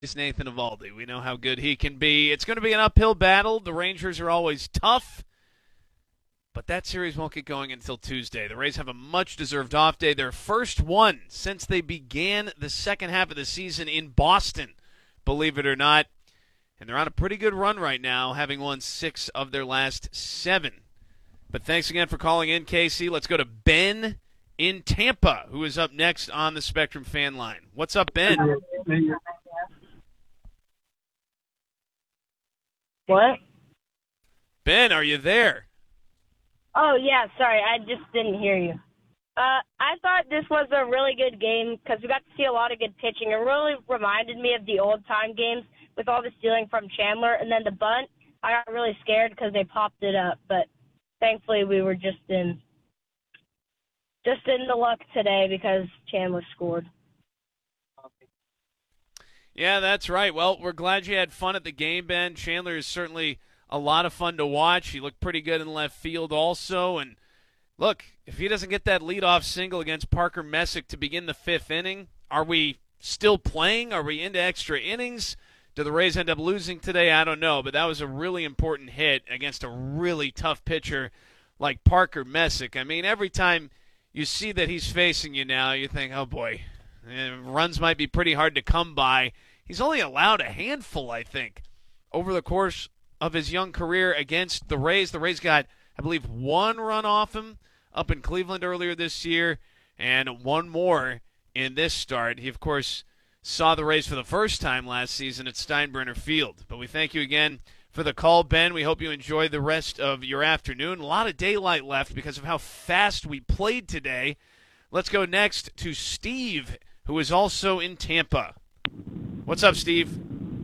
It's Nathan Eovaldi. We know how good he can be. It's going to be an uphill battle. The Rangers are always tough, but that series won't get going until Tuesday. The Rays have a much-deserved off day, their first one since they began the second half of the season in Boston, believe it or not. And they're on a pretty good run right now, having won 6 of their last 7. But thanks again for calling in, Casey. Let's go to Ben in Tampa, who is up next on the Spectrum fan line. What's up, Ben? What? Ben, are you there? Oh, yeah, sorry, I just didn't hear you. I thought this was a really good game because we got to see a lot of good pitching. It really reminded me of the old-time games with all the stealing from Chandler. And then the bunt, I got really scared because they popped it up. But thankfully we were just in the luck today because Chandler scored. Yeah, that's right. Well, we're glad you had fun at the game, Ben. Chandler is certainly a lot of fun to watch. He looked pretty good in left field also. And look, if he doesn't get that leadoff single against Parker Messick to begin the 5th inning, are we still playing? Are we into extra innings? Do the Rays end up losing today? I don't know, but that was a really important hit against a really tough pitcher like Parker Messick. I mean, every time you see that he's facing you now, you think, oh boy, runs might be pretty hard to come by. He's only allowed a handful, I think, over the course of his young career against the Rays. The Rays got, I believe, 1 run off him up in Cleveland earlier this year and 1 more in this start. He, of course, saw the Rays for the first time last season at Steinbrenner Field. But we thank you again for the call, Ben. We hope you enjoy the rest of your afternoon. A lot of daylight left because of how fast we played today. Let's go next to Steve, who is also in Tampa. What's up, Steve?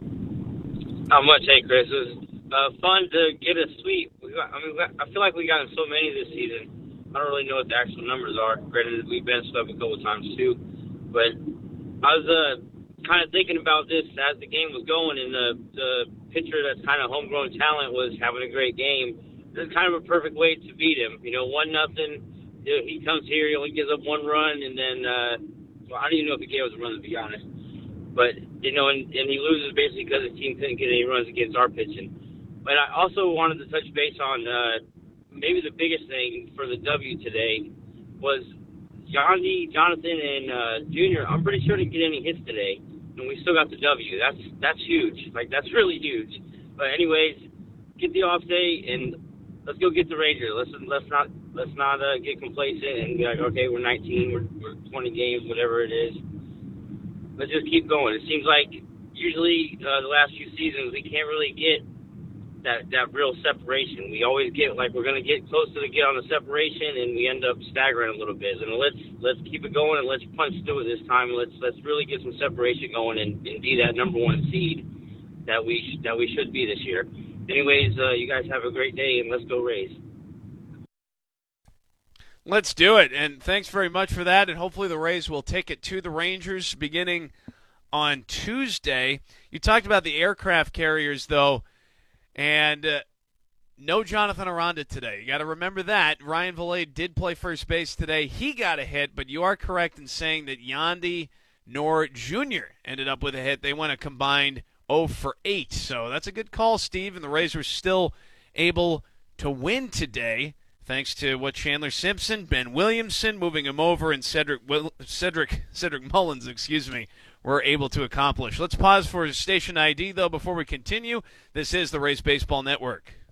Not much. Hey, Chris. It was fun to get a sweep. I feel like we gotten so many this season. I don't really know what the actual numbers are. Granted, we've been swept a couple times too. But I was kind of thinking about this as the game was going, and the pitcher that's kind of homegrown talent was having a great game. This is kind of a perfect way to beat him. 1-0. He comes here, he only gives up 1 run, and then I don't even know if he gave us a run, to be honest. But, and he loses basically because his team couldn't get any runs against our pitching. But I also wanted to touch base on maybe the biggest thing for the W today was Yandy, Jonathan, and Junior. I'm pretty sure didn't get any hits today, and we still got the W. That's huge. That's really huge. But anyways, get the off day, and let's go get the Rangers. Let's not get complacent and be like, okay, we're 19, we're 20 games, whatever it is. Let's just keep going. It seems like usually the last few seasons we can't really get that real separation. We always get like we're going to get close to get on the separation, and we end up staggering a little bit. And let's keep it going, and let's punch through it this time. Let's really get some separation going and be that number 1 seed that we should be this year. Anyways, you guys have a great day, and let's go Rays. Let's do it, and thanks very much for that, and hopefully the Rays will take it to the Rangers beginning on Tuesday. You talked about the aircraft carriers, though, and no Jonathan Aranda today. You got to remember that. Ryan Vilade did play first base today. He got a hit, but you are correct in saying that Yandy nor Jr. ended up with a hit. They went a combined 0 for 8, so that's a good call, Steve, and the Rays were still able to win today, thanks to what Chandler Simpson, Ben Williamson, moving him over, and Cedric Mullins, were able to accomplish. Let's pause for station ID, though, before we continue. This is the Rays Baseball Network.